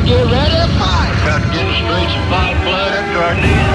to get ready to fight. Got to get the streets of fight blood up to our knees.